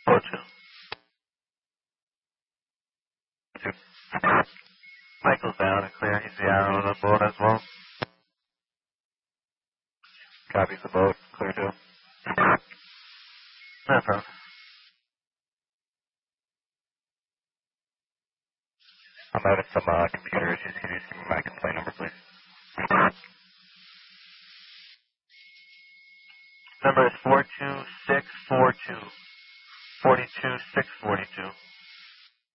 4 2. 2. Michael's down and clear. He's the arrow on the boat as well. Copies the boat. Clear 2. No problem. I'm having some computer issues. Can you just give me my complaint number, please? Number is 42642. 42642.